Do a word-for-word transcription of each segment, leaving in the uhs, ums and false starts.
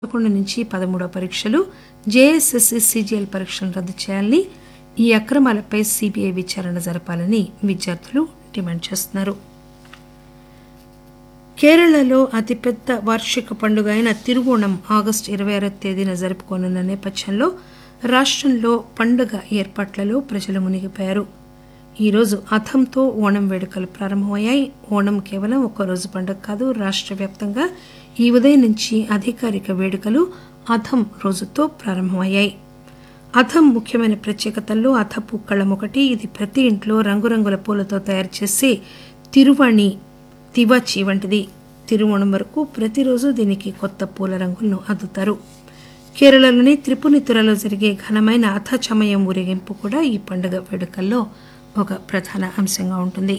పదకొండు నుంచి పదమూడవ పరీక్షలు, జేఎస్ఎస్సీ సీజీఎల్ పరీక్షలను రద్దు చేయాలని, ఈ అక్రమాలపై సీబీఐ విచారణ జరపాలని విద్యార్థులు డిమాండ్ చేస్తున్నారు. కేరళలో అతిపెద్ద వార్షిక పండుగ అయిన తిరువోణం ఆగస్టు ఇరవై ఆరవ తేదీన జరుపుకోనున్న నేపథ్యంలో రాష్టంలో పండుగ ఏర్పాట్లలో ప్రజలు మునిగిపోయారు. ఈరోజు అథంతో ఓణం వేడుకలు ప్రారంభమయ్యాయి. ఓణం కేవలం ఒక్కరోజు పండుగ కాదు, రాష్ట్ర వ్యాప్తంగా ఈ ఉదయం నుంచి అధికారిక వేడుకలు అథం రోజుతో ప్రారంభమయ్యాయి. అథం ముఖ్యమైన ప్రత్యేకతల్లో అథపు కళం ఒకటి. ఇది ప్రతి ఇంట్లో రంగురంగుల పూలతో తయారు చేసే తిరువాణి తివాచి వంటిది. తిరువోణం వరకు ప్రతిరోజు దీనికి కొత్త పూల రంగులను అద్దుతారు. కేరళలోని త్రిపునితురలో జరిగే ఘనమైన అథచమయం ఊరేగింపు కూడా ఈ పండుగ వేడుకల్లో ఒక ప్రధాన అంశంగా ఉంటుంది.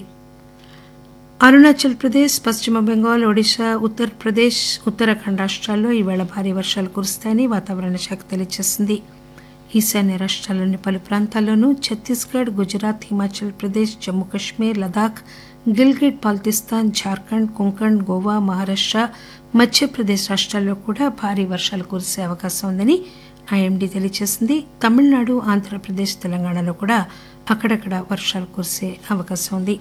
అరుణాచల్ ప్రదేశ్, పశ్చిమ బెంగాల్, ఒడిశా, ఉత్తరప్రదేశ్, ఉత్తరాఖండ్ రాష్ట్రాల్లో ఈవేళ భారీ వర్షాలు కురుస్తాయని వాతావరణ శాఖ తెలియజేసింది. ఈశాన్య రాష్ట్రాల్లోని పలు ప్రాంతాల్లోనూ, ఛత్తీస్గఢ్, గుజరాత్, హిమాచల్ ప్రదేశ్, జమ్మూ కశ్మీర్, లదాఖ్, గిల్గిట్ బాల్తిస్తాన్, జార్ఖండ్, కొంకణ్, గోవా, మహారాష్ట్ర, మధ్యప్రదేశ్ రాష్ట్రాల్లో కూడా భారీ వర్షాలు కురిసే అవకాశం ఉందని ఐఎండీ తెలియజేసింది. తమిళనాడు, ఆంధ్రప్రదేశ్, తెలంగాణలో కూడా అక్కడక్కడ వర్షాలు కురిసే అవకాశం ఉంది.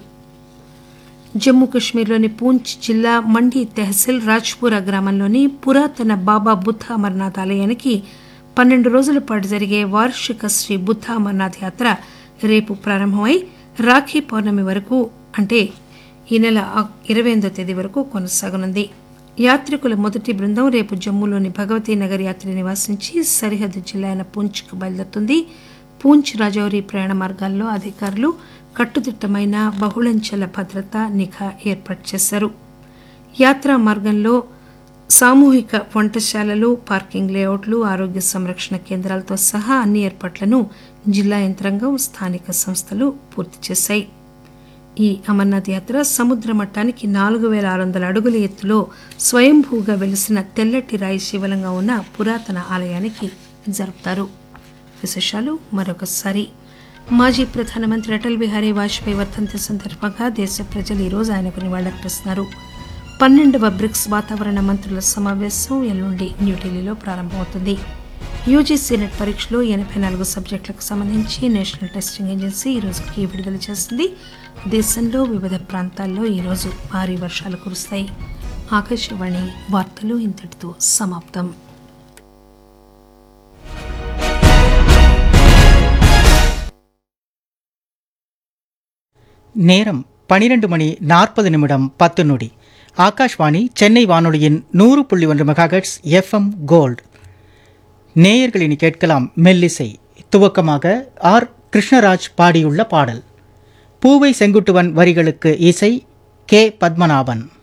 జమ్మూ కశ్మీర్లోని పూంచ్ జిల్లా మండి తెహసిల్ రాజ్పురా గ్రామంలోని పురాతన బాబా బుద్ధ అమర్నాథ్ ఆలయానికి పన్నెండు రోజుల పాటు జరిగే వార్షిక శ్రీ బుద్ధ అమర్నాథ్ యాత్ర రేపు ప్రారంభమై రాఖీ పౌర్ణమి వరకు, అంటే ఈ నెల ఇరవై ఎనిమిదో తేదీ వరకు కొనసాగనుంది. యాత్రికుల మొదటి బృందం రేపు జమ్మూలోని భగవతీ నగర్ యాత్రి నివాసించి సరిహద్దు జిల్లా అయిన పూంచ్కు బయలుదేరుతుంది. పూంచ్ రాజౌరి ప్రయాణ మార్గాల్లో అధికారులు కట్టుదిట్టమైన బహుళంచెల భద్రత, నిఘా ఏర్పాటు చేశారు. యాత్రా మార్గంలో సామూహిక వంటశాలలు, పార్కింగ్ లేఅవుట్లు, ఆరోగ్య సంరక్షణ కేంద్రాలతో సహా అన్ని ఏర్పాట్లను జిల్లా యంత్రాంగం, స్థానిక సంస్థలు పూర్తి చేశాయి. ఈ అమర్నాథ్ యాత్ర సముద్ర మట్టానికి నాలుగు పేల ఆరు వందల అడుగుల ఎత్తులో స్వయంభూగా వెలిసిన తెల్లటి రాయి శివలింగంగా ఉన్న పురాతన ఆలయానికి జరుపుతారు. విశేషాలు మరొకసారి. మాజీ ప్రధానమంత్రి అటల్ బిహారీ వాజ్పేయి వర్ధంతి సందర్భంగా దేశ ప్రజలు ఈరోజు ఆయనకు నివాళులర్పిస్తున్నారు. పన్నెండవ బ్రిక్స్ వాతావరణ మంత్రుల సమావేశం ఎల్లుండి న్యూఢిల్లీలో ప్రారంభమవుతుంది. యూజీసీ నెట్ పరీక్షలో ఎనభై నాలుగు సబ్జెక్టులకు సంబంధించి నేషనల్ టెస్టింగ్ ఏజెన్సీ ఈ రోజుకి విడుదల చేసింది. దేశంలో వివిధ ప్రాంతాల్లో ఈరోజు భారీ వర్షాలు కురుస్తాయి. ఆకాశవాణి వార్తలు ఇంతటితో సమాప్తం. நேரம் பனிரெண்டு மணி நாற்பது நிமிடம் பத்து நொடி. ஆகாஷ்வாணி சென்னை வானொலியின் நூறு புள்ளி ஒன்று மெகாஹெர்ட்ஸ் எஃப்எம் கோல்டு. நேயர்களினி கேட்கலாம் மெல்லிசை. துவக்கமாக ஆர் கிருஷ்ணராஜ் பாடியுள்ள பாடல். பூவை செங்குட்டுவன் வரிகளுக்கு இசை கே பத்மநாபன்.